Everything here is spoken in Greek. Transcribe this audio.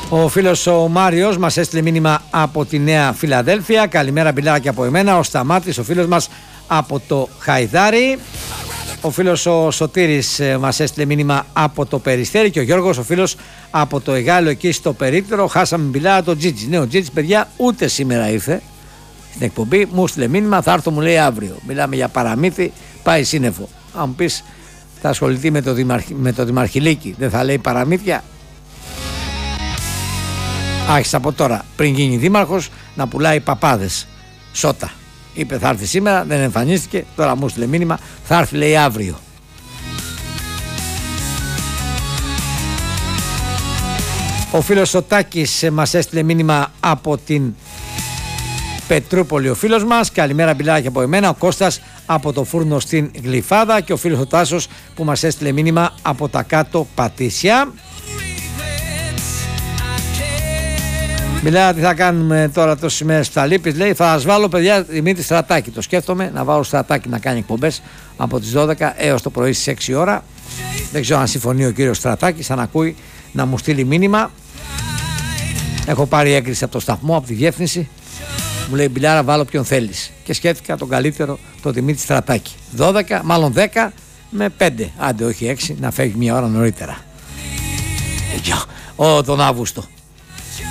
Ο φίλος ο Μάριος μας έστειλε μήνυμα από τη Νέα Φιλαδέλφια. Καλημέρα μπιλάρια από εμένα. Ο Σταμάτης, ο φίλος μας από το Χαϊδάρι. Ο φίλος ο Σωτήρης μας έστειλε μήνυμα από το Περιστέρι. Και ο Γιώργος, ο φίλος από το Εγάλο εκεί στο περίπτερο. Χάσαμε μπιλάρα το Τζίτζι. Ναι, ο Τζίτζι, παιδιά, ούτε σήμερα ήρθε στην εκπομπή. Μου έστειλε μήνυμα, θα έρθω, μου λέει αύριο. Μιλάμε για παραμύθι, πάει σύννεφο. Αν μου πεις, θα ασχοληθεί με το Δημαρχηλίκι, δεν θα λέει παραμύθια. Άρχισε από τώρα, πριν γίνει δήμαρχος, να πουλάει παπάδες. Σώτα. Είπε θα έρθει σήμερα, δεν εμφανίστηκε. Τώρα μου έστειλε μήνυμα, θα έρθει λέει αύριο. Ο φίλος ο Τάκης μας έστειλε μήνυμα από την Πετρούπολη, ο φίλος μας. Καλημέρα μπιλάκια από εμένα. Ο Κώστας από το φούρνο στην Γλυφάδα. Και ο φίλος ο Τάσος που μας έστειλε μήνυμα από τα κάτω Πατήσια. Μιλάει τι θα κάνουμε τώρα τόσες ημέρες που θα λείπεις. Λέει θα σας βάλω παιδιά Δημήτρη Στρατάκη. Το σκέφτομαι να βάλω Στρατάκη να κάνει εκπομπές από τις 12 έως το πρωί στις 6 ώρα. Δεν ξέρω αν συμφωνεί ο κύριος Στρατάκης, αν ακούει να μου στείλει μήνυμα. Έχω πάρει έγκριση από το σταθμό, από τη διεύθυνση. Μου λέει μπιλάρα βάλω ποιον θέλεις. Και σκέφτηκα τον καλύτερο, τον Δημήτρη Στρατάκη. 12, μάλλον 10 με 5. Άντε όχι 6, να φεύγει μια ώρα νωρίτερα. Τον Αύγουστο.